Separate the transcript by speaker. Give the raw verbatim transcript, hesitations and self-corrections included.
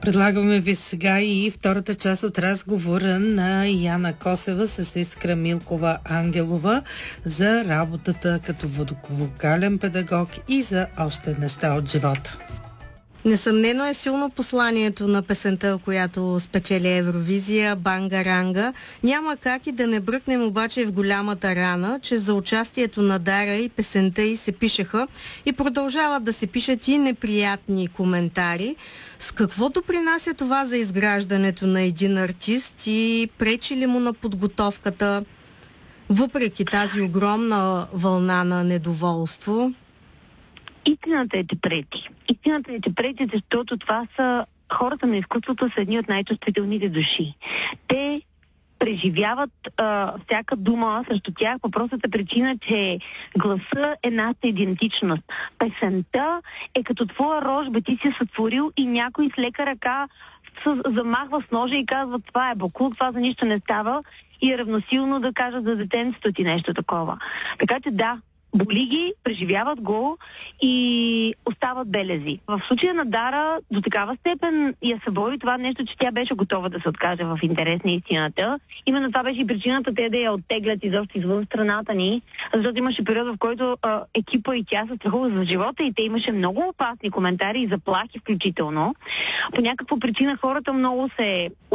Speaker 1: Предлагаме ви сега и втората част от разговора на Яна Косева с Искра Милкова Ангелова за работата като вокален педагог и за още неща от живота.
Speaker 2: Несъмнено е силно посланието на песента, която спечели Евровизия, Бангаранга. Няма как и да не бръкнем обаче в голямата рана, че за участието на Дара и песента й се пишеха и продължават да се пишат и неприятни коментари. С какво допринася това за изграждането на един артист и пречи ли му на подготовката, въпреки тази огромна вълна на недоволство?
Speaker 3: Истината е те прети. Истината е те прети, защото това са хората на изкуството, са едни от най-чувствителните души. Те преживяват а, всяка дума срещу тях по простата причина, че гласа е нашата идентичност. Песента е като твоя рожба, ти си сътворил и някой с лека ръка замахва с ножа и казва: това е боклук, това за нищо не става, и е равносилно да кажа за детенството ти нещо такова. Така че да, боли ги, преживяват го и остават белези. В случая на Дара до такава степен я събори това нещо, че тя беше готова да се откаже в интерес на истината. Именно това беше и причината те да я оттеглят изобщо извън страната ни, защото имаше период, в който а, екипа и тя се страхува за живота и те имаше много опасни коментари и заплахи включително. По някаква причина хората много се